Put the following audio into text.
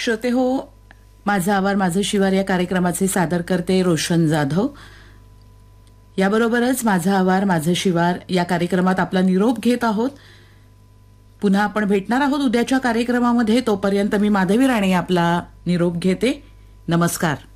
श्रोते हो, माझा आवार माझं शिवार या कार्यक्रमाचे सादर करते रोशन जाधव. याबरोबरच माझा आवार माझं शिवार या कार्यक्रमात आपला निरोप घेत आहोत. पुन्हा आपण भेटणार आहोत उद्याच्या कार्यक्रमामध्ये. तोपर्यंत मी माधवी राणे आपला निरोप घेते. नमस्कार.